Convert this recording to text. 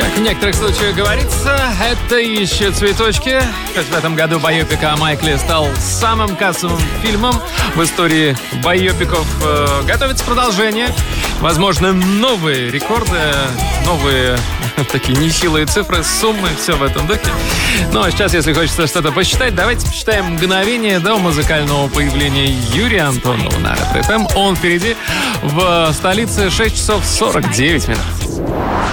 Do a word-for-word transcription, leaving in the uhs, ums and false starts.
Как в некоторых случаях говорится, это еще цветочки. Хоть в этом году байопик о Майкле стал самым кассовым фильмом в истории байопиков. Э, готовится продолжение. Возможно, новые рекорды, новые такие нехилые цифры, суммы, все в этом духе. Ну, а сейчас, если хочется что-то посчитать, давайте посчитаем мгновение до музыкального появления Юрия Антонова на Ретро-эф эм. Он впереди в столице шесть часов сорок девять минут.